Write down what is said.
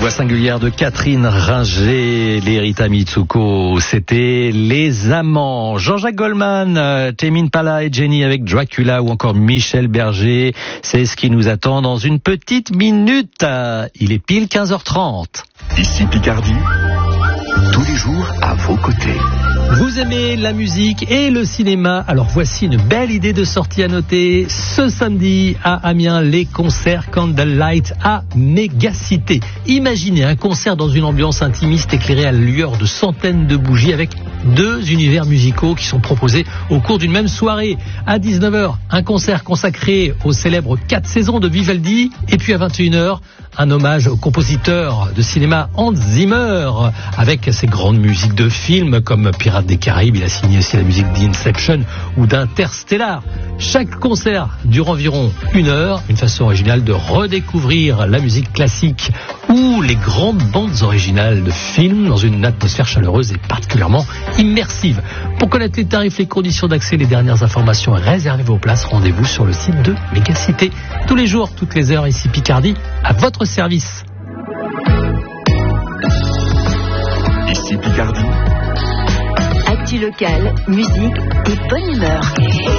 Voix singulière de Catherine Ringer, les Rita Mitsuko, c'était Les Amants. Jean-Jacques Goldman, Tame Impala et Jenny avec Dracula ou encore Michel Berger, c'est ce qui nous attend dans une petite minute. Il est pile 15h30. Ici Picardie, tous les jours à vos côtés. Vous aimez la musique et le cinéma, alors voici une belle idée de sortie à noter. Ce samedi à Amiens, les concerts Candlelight à Mégacité. Imaginez un concert dans une ambiance intimiste éclairée à la lueur de centaines de bougies avec deux univers musicaux qui sont proposés au cours d'une même soirée. À 19h, un concert consacré aux célèbres 4 saisons de Vivaldi. Et puis à 21h, un hommage au compositeur de cinéma Hans Zimmer avec ses grandes musiques de films comme Pirates des Caraïbes. Il a signé aussi la musique d'Inception ou d'Interstellar. Chaque concert dure environ 1 heure, une façon originale de redécouvrir la musique classique ou les grandes bandes originales de films dans une atmosphère chaleureuse et particulièrement immersive. Pour connaître les tarifs, les conditions d'accès, les dernières informations et réserver vos places, rendez-vous sur le site de Mégacité. Tous les jours, toutes les heures, ici Picardie, à votre service. Ici Picardie. Actu local, musique et bonne humeur.